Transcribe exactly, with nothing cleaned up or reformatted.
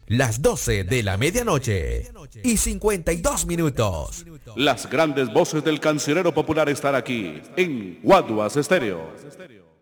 las doce de la medianoche y cincuenta y dos minutos. Las grandes voces del cancionero popular están aquí en Guaduas Estéreo.